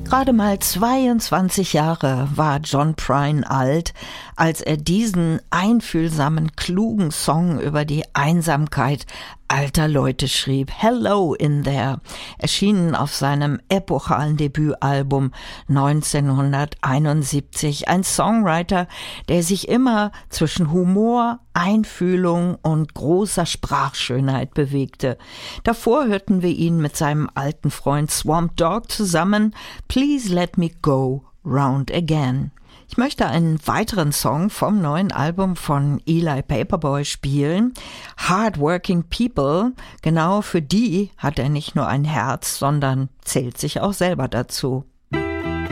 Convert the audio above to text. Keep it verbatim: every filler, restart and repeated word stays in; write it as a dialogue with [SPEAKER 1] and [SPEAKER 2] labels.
[SPEAKER 1] Gerade mal zweiundzwanzig Jahre war John Prine alt, als er diesen einfühlsamen, klugen Song über die Einsamkeit alter Leute schrieb. Hello in There, erschienen auf seinem epochalen Debütalbum neunzehnhunderteinundsiebzig. Ein Songwriter, der sich immer zwischen Humor, Einfühlung und großer Sprachschönheit bewegte. Davor hörten wir ihn mit seinem alten Freund Swamp Dogg zusammen Please Let Me Go Round Again. Ich möchte einen weiteren Song vom neuen Album von Eli Paperboy spielen. Hardworking People, genau für die hat er nicht nur ein Herz, sondern zählt sich auch selber dazu.